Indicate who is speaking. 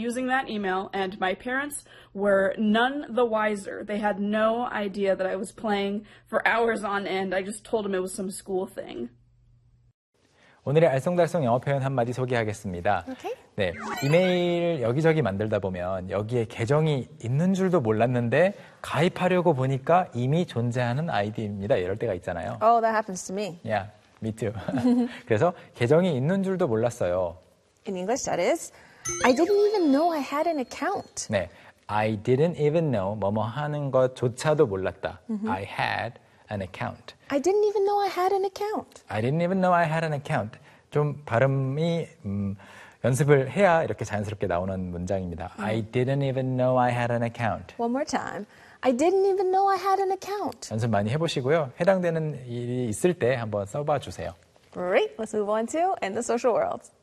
Speaker 1: using that email, and my parents were none the wiser. They had no idea that I was playing for hours on end. I just told them it was some school thing.
Speaker 2: 오늘의 알쏭달쏭 영어 표현 한마디 소개하겠습니다.
Speaker 3: Okay.
Speaker 2: 네, 이메일 여기저기 만들다 보면 여기에 계정이 있는 줄도 몰랐는데 가입하려고 보니까 이미 존재하는 아이디입니다. 이럴 때가 있잖아요.
Speaker 3: Oh, that happens to me.
Speaker 2: Yeah, me too. 그래서 계정이 있는 줄도 몰랐어요.
Speaker 3: In English, that is, I didn't even know I had an account.
Speaker 2: 네, I didn't even know 뭐뭐 하는 것조차도 몰랐다. I had an account.
Speaker 3: I didn't even know I had an account.
Speaker 2: I didn't even know I had an account. 좀 발음이 연습을 해야 이렇게 자연스럽게 나오는 문장입니다. I didn't even know I had an account.
Speaker 3: One more time. I didn't even know I had an account.
Speaker 2: 연습 많이 해보시고요. 해당되는 일이 있을 때 한번 써봐 주세요.
Speaker 3: Great. Let's move on to In the Social World.